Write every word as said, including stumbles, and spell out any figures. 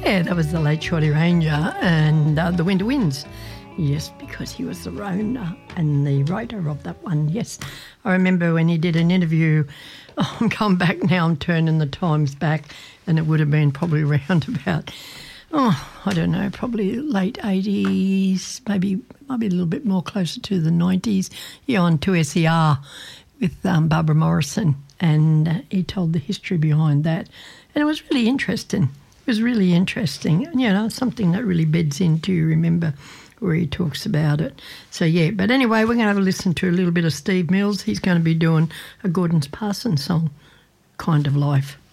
Yeah, that was the late Shorty Ranger and uh, The Winter Winds. Yes, because he was the owner and the writer of that one, yes. I remember when he did an interview, oh, I'm coming back now, I'm turning the times back, and it would have been probably around about, oh, I don't know, probably late eighties, maybe maybe a little bit more closer to the nineties, yeah, on two S E R with um, Barbara Morrison, and uh, he told the history behind that, and it was really interesting. It was really interesting, and, you know, something that really beds into, you remember, where he talks about it. So, yeah, but anyway, we're going to have a listen to a little bit of Steve Mills. He's going to be doing a Gordon Parsons song, Kind of Life.